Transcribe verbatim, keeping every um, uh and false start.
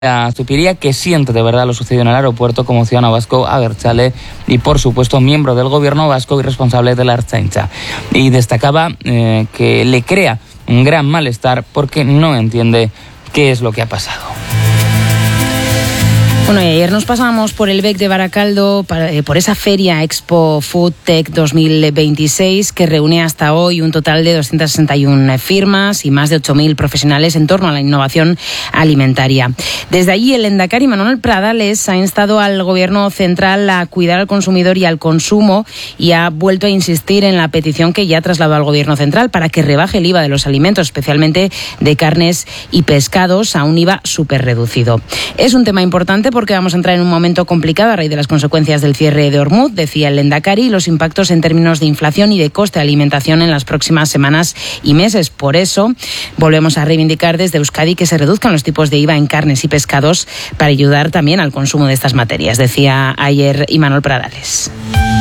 a Zupiria, que siente de verdad lo sucedido en el aeropuerto como ciudadano vasco, abertzale y por supuesto miembro del gobierno vasco y responsable de la Ertzaintza. Y destacaba eh, que le crea un gran malestar porque no entiende qué es lo que ha pasado. Bueno, y ayer nos pasamos por el B E C de Baracaldo, para, eh, por esa feria Expo Food Tech dos mil veintiséis, que reúne hasta hoy un total de doscientas sesenta y una firmas y más de ocho mil profesionales en torno a la innovación alimentaria. Desde allí, el Lehendakari Manuel Pradales ha instado al Gobierno central a cuidar al consumidor y al consumo y ha vuelto a insistir en la petición que ya trasladó al Gobierno central para que rebaje el I V A de los alimentos, especialmente de carnes y pescados, a un I V A súper reducido. Es un tema importante porque porque vamos a entrar en un momento complicado a raíz de las consecuencias del cierre de Ormuz, decía el Lehendakari, y los impactos en términos de inflación y de coste de alimentación en las próximas semanas y meses. Por eso, volvemos a reivindicar desde Euskadi que se reduzcan los tipos de I V A en carnes y pescados para ayudar también al consumo de estas materias, decía ayer Imanol Pradales.